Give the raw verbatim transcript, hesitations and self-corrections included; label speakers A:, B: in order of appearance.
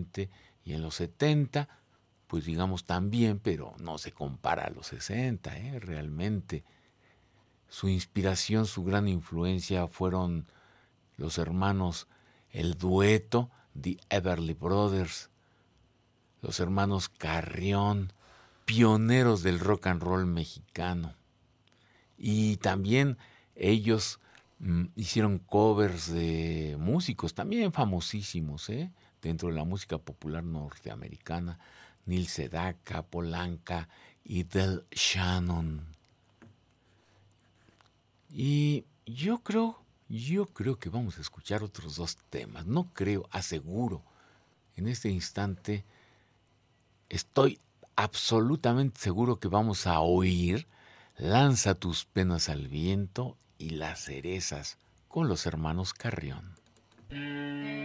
A: veinte y en los setenta, pues digamos también, pero no se compara a los sesenta, ¿eh? Realmente. Su inspiración, su gran influencia fueron los hermanos, el dueto, The Everly Brothers, los hermanos Carrión, pioneros del rock and roll mexicano. Y también ellos mm, hicieron covers de músicos también famosísimos, ¿eh? Dentro de la música popular norteamericana, Neil Sedaka, Polanca y Del Shannon. Y yo creo, yo creo que vamos a escuchar otros dos temas. No creo, aseguro. En este instante estoy absolutamente seguro que vamos a oír Lanza tus penas al viento y las cerezas con los hermanos Carrión.